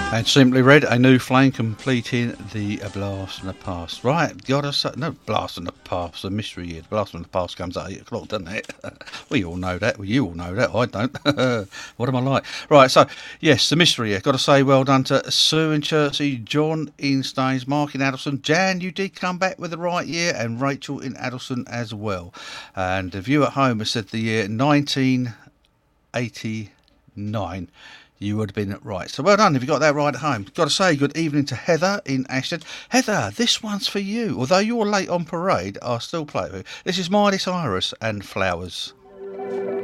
And Simply Red, A New Flame, completing the Blast from the Past. Right, gotta say, no, Blast from the Past, a mystery year. Blast from the Past comes at 8 o'clock, doesn't it? We all know that. Well, you all know that. I don't. What am I like? Right, so, yes, the mystery year. Gotta say well done to Sue in Chertsey, John in Staines, Mark in Addleston. Jan, you did come back with the right year, and Rachel in Addleston as well. And the view at home has said the year 1989. You would have been right. So well done if you got that right at home. Got to say good evening to Heather in Ashton. Heather, this one's for you. Although you're late on parade, I'll still play it with you. This is Miley Cyrus and Flowers.